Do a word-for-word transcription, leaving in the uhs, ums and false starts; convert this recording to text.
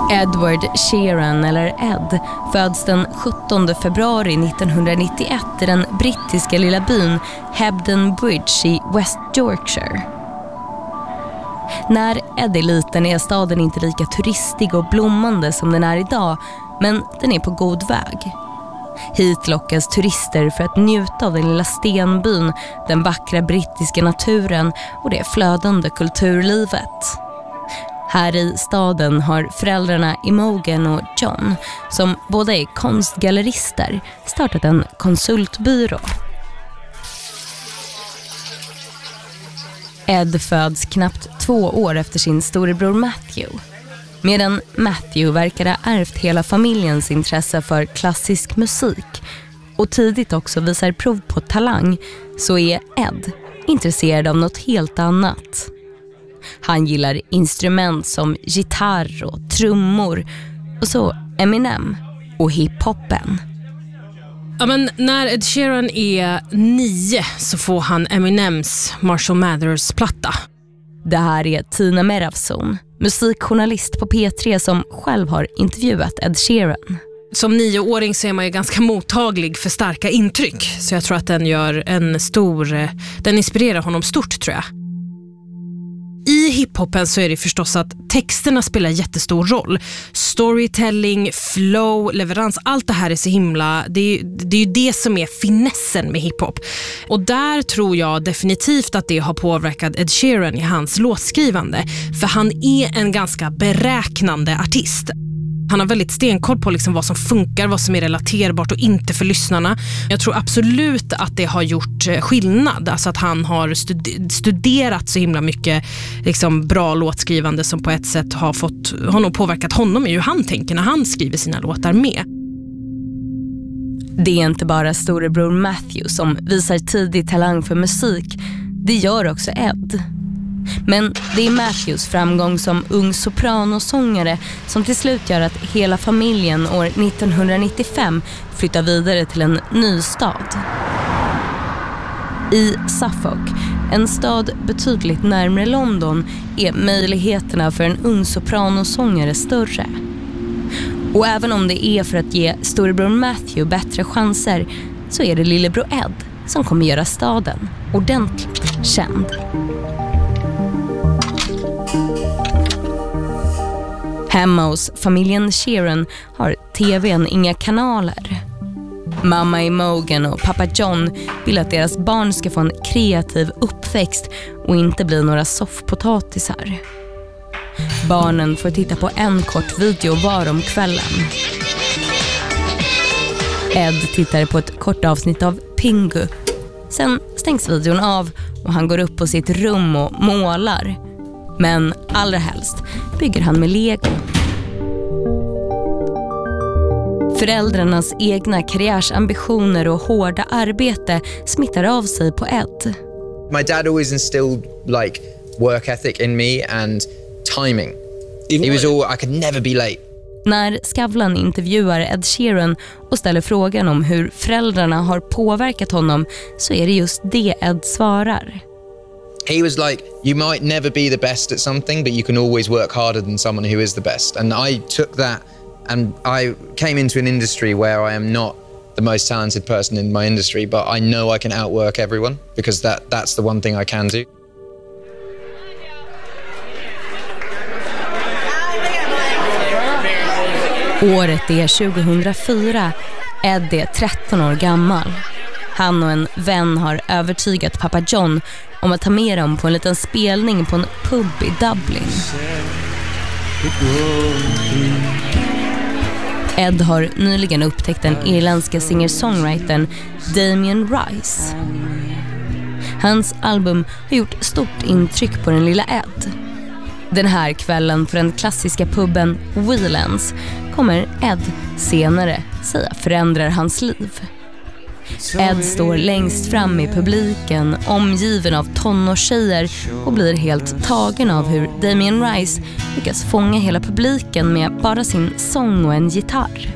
Edward Sheeran, eller Ed, föds den sjuttonde februari nittonhundranittioett i den brittiska lilla byn Hebden Bridge i West Yorkshire. När Ed är liten är staden inte lika turistig och blommande som den är idag, men den är på god väg. Hit lockas turister för att njuta av den lilla stenbyn, den vackra brittiska naturen och det flödande kulturlivet. Här i staden har föräldrarna Imogen och John, som båda är konstgallerister, startat en konsultbyrå. Ed föds knappt två år efter sin storebror Matthew. Medan Matthew verkar ha ärvt hela familjens intresse för klassisk musik och tidigt också visar prov på talang, så är Ed intresserad av något helt annat. Han gillar instrument som gitarr och trummor och så Eminem och hiphopen. Ja, men när Ed Sheeran är nio så får han Eminems Marshall Mathers-platta. Det här är Tina Meravzon, musikjournalist på P tre som själv har intervjuat Ed Sheeran. Som nioåring så är man ju ganska mottaglig för starka intryck. Så jag tror att den gör en stor... Den inspirerar honom stort, tror jag. I hiphopen så är det förstås att texterna spelar jättestor roll. Storytelling, flow, leverans, allt det här är så himla... Det är, det är ju det som är finessen med hiphop. Och där tror jag definitivt att det har påverkat Ed Sheeran i hans låtskrivande. För han är en ganska beräknande artist. Han har väldigt stenkoll på liksom vad som funkar, vad som är relaterbart och inte för lyssnarna. Jag tror absolut att det har gjort skillnad. Alltså att han har stud- studerat så himla mycket liksom bra låtskrivande som på ett sätt har fått, har nog påverkat honom i hur han tänker när han skriver sina låtar med. Det är inte bara storebror Matthew som visar tidig talang för musik. Det gör också Ed. Men det är Matthews framgång som ung sopranosångare som till slut gör att hela familjen år nittonhundranittiofem flyttar vidare till en ny stad. I Suffolk, en stad betydligt närmare London, är möjligheterna för en ung sopranosångare större. Och även om det är för att ge storebror Matthew bättre chanser, så är det lillebror Ed som kommer göra staden ordentligt känd. Hemma hos familjen Sheeran har tvn inga kanaler. Mamma Imogen och pappa John vill att deras barn ska få en kreativ uppväxt och inte bli några soffpotatisar. Barnen får titta på en kort video var om kvällen. Ed tittar på ett kort avsnitt av Pingu. Sen stängs videon av och han går upp på sitt rum och målar. Men allra helst bygger han med Lego. Föräldrarnas egna karriärsambitioner och hårda arbete smittar av sig på Ed. My dad always instilled like work ethic in me and timing. He was all I could never be late. När Skavlan intervjuar Ed Sheeran och ställer frågan om hur föräldrarna har påverkat honom, så är det just det Ed svarar. He was like, you might never be the best at something, but you can always work harder than someone who is the best. And I took that and I came into an industry where I am not the most talented person in my industry, but I know I can outwork everyone because that, that's the one thing I can do. Året är tjugohundrafyra. Ed är tretton år gammal. Han och en vän har övertygat pappa John om att ta med dem på en liten spelning på en pub i Dublin. Ed har nyligen upptäckt den irländska singer-songwritern Damien Rice. Hans album har gjort stort intryck på den lilla Ed. Den här kvällen på den klassiska puben Whelan's kommer Ed senare säga förändrar hans liv. Ed står längst fram i publiken, omgiven av tonårstjejer, och blir helt tagen av hur Damien Rice lyckas fånga hela publiken med bara sin sång och en gitarr.